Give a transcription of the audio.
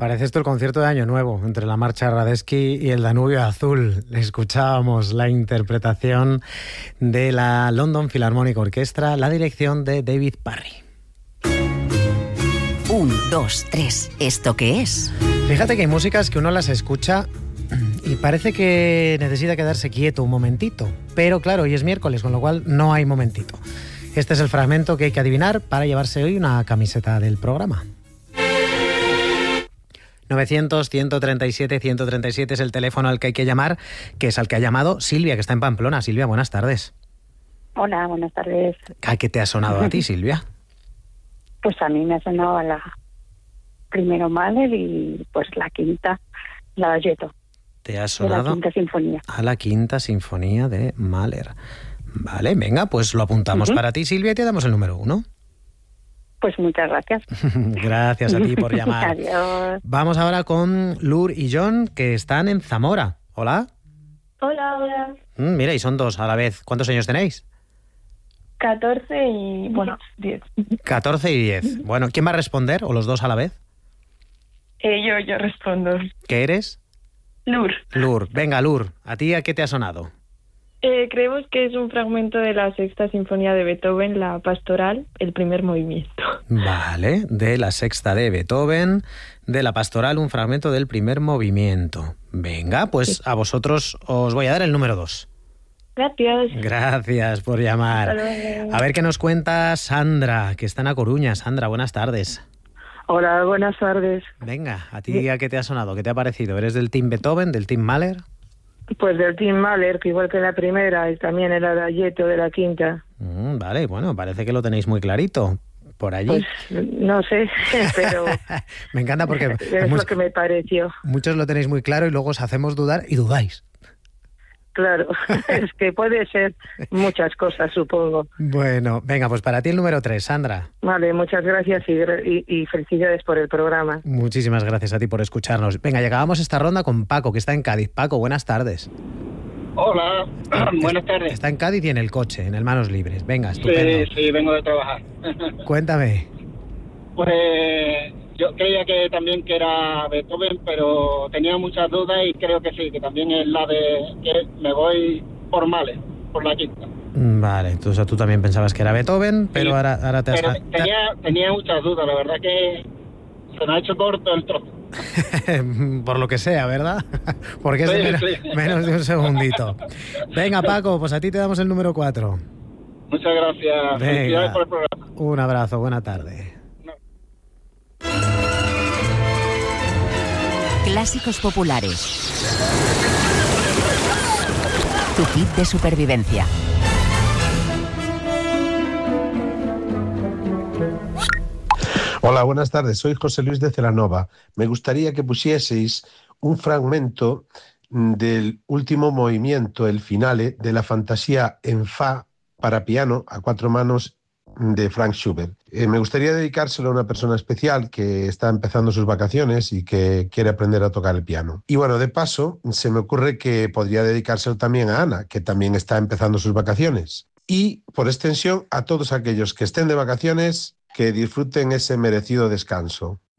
Parece esto el concierto de Año Nuevo, entre la marcha Radetzky y el Danubio Azul. Escuchábamos la interpretación de la London Philharmonic Orchestra, la dirección de David Parry. 1, 2, 3, ¿esto qué es? Fíjate que hay músicas que uno las escucha y parece que necesita quedarse quieto un momentito. Pero claro, hoy es miércoles, con lo cual no hay momentito. Este es el fragmento que hay que adivinar para llevarse hoy una camiseta del programa. 900-137-137 es el teléfono al que hay que llamar, que es al que ha llamado Silvia, que está en Pamplona. Silvia, buenas tardes. Hola, buenas tardes. ¿A qué te ha sonado a ti, Silvia? Pues a mí me ha sonado a la primero Mahler y pues la quinta, la Valleto. ¿Te ha sonado? La quinta sinfonía. A la quinta sinfonía de Mahler. Vale, venga, pues lo apuntamos para ti, Silvia, y te damos el número 1. Pues muchas gracias. Gracias a ti por llamar. Adiós. Vamos ahora con Lur y John, que están en Zamora. Hola. Hola. Mira, y son dos a la vez. ¿Cuántos años tenéis? 14 y, 10. 14 y 10. Bueno, ¿quién va a responder? ¿O los dos a la vez? Yo respondo. ¿Qué eres? Lur. Lur. Venga, Lur, ¿a ti a qué te ha sonado? Creemos que es un fragmento de la Sexta Sinfonía de Beethoven, la Pastoral, el primer movimiento. Vale, de la Sexta de Beethoven, de la Pastoral, un fragmento del primer movimiento. Venga, pues sí. A vosotros os voy a dar el número 2. Gracias. Gracias por llamar. A ver qué nos cuenta Sandra, que está en A Coruña. Sandra, buenas tardes. Hola, buenas tardes. Venga, ¿a ti a qué te ha sonado? ¿Qué te ha parecido? ¿Eres del Team Beethoven, del Team Mahler? Pues del Team Mahler, que igual que la primera, y también el Adagietto de la quinta. Vale, bueno, parece que lo tenéis muy clarito. Por allí. Pues no sé, pero... Me encanta porque... Es lo que me pareció. Muchos lo tenéis muy claro y luego os hacemos dudar y dudáis. Claro, es que puede ser muchas cosas, supongo. Bueno, venga, pues para ti el número 3, Sandra. Vale, muchas gracias y felicidades por el programa. Muchísimas gracias a ti por escucharnos. Venga, llegábamos a esta ronda con Paco, que está en Cádiz. Paco, buenas tardes. Hola, buenas tardes. Está en Cádiz y en el coche, en el Manos Libres. Venga, estupendo. Sí, vengo de trabajar. Cuéntame. Pues yo creía que también que era Beethoven, pero tenía muchas dudas y creo que sí, que también es la de que me voy por Mahler, por la quinta. Vale, entonces tú también pensabas que era Beethoven, pero sí, ahora te has... Pero tenía muchas dudas, la verdad que se me ha hecho corto el trozo. Por lo que sea, ¿verdad? Porque es menos de un segundito. Venga, Paco, pues a ti te damos el número 4. Muchas gracias. Felicidades por el programa. Un abrazo, buena tarde. Clásicos populares. Tu kit de supervivencia. Hola, buenas tardes. Soy José Luis de Celanova. Me gustaría que pusieseis un fragmento del último movimiento, el finale, de la fantasía en fa para piano a 4 manos de Franz Schubert. Me gustaría dedicárselo a una persona especial que está empezando sus vacaciones y que quiere aprender a tocar el piano. Y bueno, de paso, se me ocurre que podría dedicárselo también a Ana, que también está empezando sus vacaciones. Y, por extensión, a todos aquellos que estén de vacaciones, que disfruten ese merecido descanso.